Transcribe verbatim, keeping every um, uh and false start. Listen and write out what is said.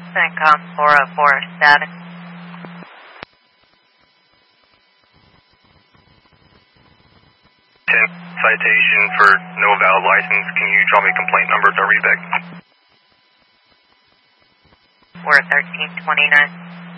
CENTCOM four oh four status. ten citation for no valid license. Can you draw me complaint number to read back? We're thirteen twenty-nine.